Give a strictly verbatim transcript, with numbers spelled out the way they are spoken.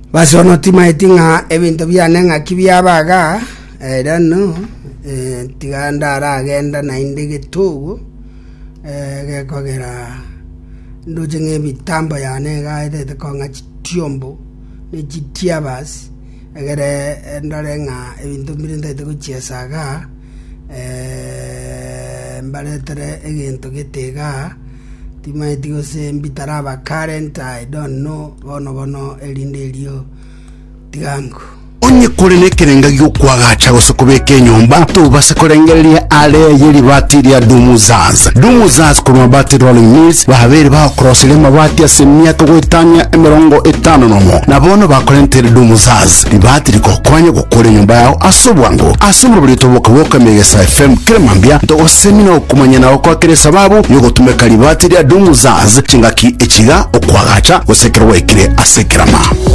Basono timaitinga ebintu byanenga kibyabaga era no eh tiganda ra agenda na indigitugo eh gekogera ndujenge bitambo yane gaide de konga tiombo ne jitiabas egere ndarenga ebintu birinde de kuchesaga eh mbaletere egento getega timaitigo se mbitaraba current I don't know bono bono elindelio tigango onye kuri nekerenga gy'okwagacha gusokobeka nyumba tubase kurengeria ale yeri batiria dumuzaz dumuzaz kuma bati rolling mills bahabere ba crossile mabati asemia kugwetanya emirongo etano nomo nabono bakorentere dumuzaz libatiri kokwanya gukora nyumba yao asobwango asumro bulito bokaboka megesa F M kiremambia ndo semina okumanya nawo kwa kire sababu yogotumeka libatiri dumuzaz chingaki echiga okwagacha gusekerwa ikire asekirama.